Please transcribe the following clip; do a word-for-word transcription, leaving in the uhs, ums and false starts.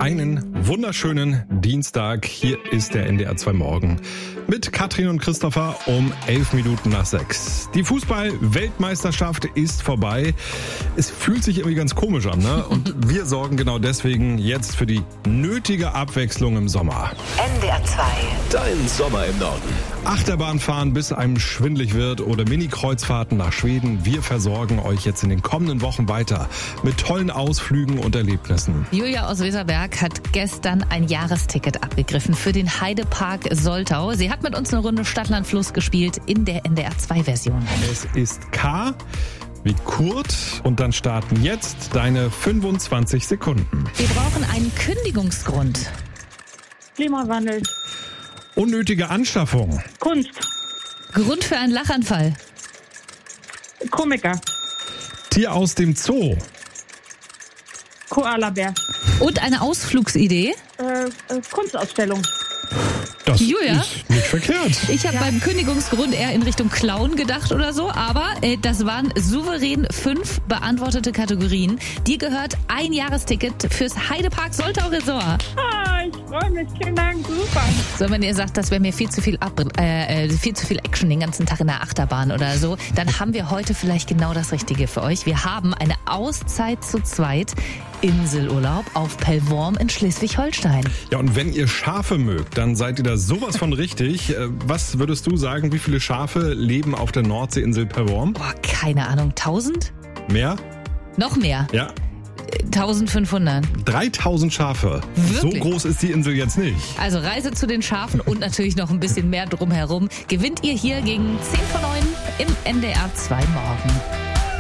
Einen wunderschönen Dienstag. Hier ist der N D R zwei Morgen mit Katrin und Christopher um elf Minuten nach sechs. Die Fußball-Weltmeisterschaft ist vorbei. Es fühlt sich irgendwie ganz komisch an, ne? Und wir sorgen genau deswegen jetzt für die nötige Abwechslung im Sommer. N D R zwei. Dein Sommer im Norden. Achterbahn fahren, bis einem schwindelig wird oder Mini-Kreuzfahrten nach Schweden. Wir versorgen euch jetzt in den kommenden Wochen weiter mit tollen Ausflügen und Erlebnissen. Julia aus Weserberg hat gestern ein Jahresticket abgegriffen für den Heidepark Soltau. Sie hat mit uns eine Runde Stadtland Fluss gespielt in der N D R zwei Version. Es ist K wie Kurt und dann starten jetzt deine fünfundzwanzig Sekunden. Wir brauchen einen Kündigungsgrund. Klimawandel. Unnötige Anschaffung. Kunst. Grund für einen Lachanfall. Komiker. Tier aus dem Zoo. Koalabär. Und eine Ausflugsidee. Äh, äh, Kunstausstellung. Das Julia? ist nicht verkehrt. Ich habe beim Kündigungsgrund eher in Richtung Clown gedacht oder so, aber äh, das waren souverän fünf beantwortete Kategorien. Dir gehört ein Jahresticket fürs Heidepark Soltau Resort. Ah, ich freue mich. Vielen Dank. Super. So, wenn ihr sagt, das wäre mir viel zu viel ab, äh, viel zu viel Action den ganzen Tag in der Achterbahn oder so, dann haben wir heute vielleicht genau das Richtige für euch. Wir haben eine Auszeit zu zweit. Inselurlaub auf Pellworm in Schleswig-Holstein. Ja, und wenn ihr Schafe mögt, dann seid ihr da sowas von richtig. Was würdest du sagen, wie viele Schafe leben auf der Nordseeinsel Pellworm? Boah, keine Ahnung, tausend? Mehr? Noch mehr? Ja. eintausendfünfhundert. dreitausend Schafe. Wirklich? So groß ist die Insel jetzt nicht. Also Reise zu den Schafen und natürlich noch ein bisschen mehr drumherum gewinnt ihr hier gegen zehn vor neun im N D R zwei Morgen.